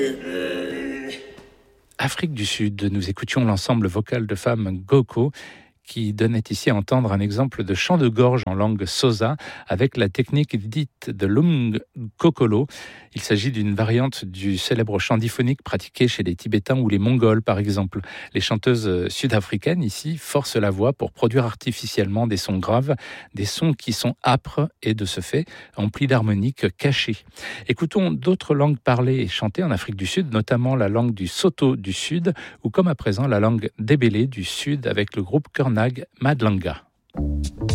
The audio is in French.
Afrique du Sud, nous écoutions l'ensemble vocal de femmes Goko qui donnait ici à entendre un exemple de chant de gorge en langue Xhosa avec la technique dite de l'Umgokolo. Il s'agit d'une variante du célèbre chant diphonique pratiqué chez les Tibétains ou les Mongols par exemple. Les chanteuses sud-africaines ici forcent la voix pour produire artificiellement des sons graves, des sons qui sont âpres et de ce fait emplis d'harmoniques cachées. Écoutons d'autres langues parlées et chantées en Afrique du Sud, notamment la langue du Soto du Sud ou comme à présent la langue débélé du Sud avec le groupe Kernag Madlanga.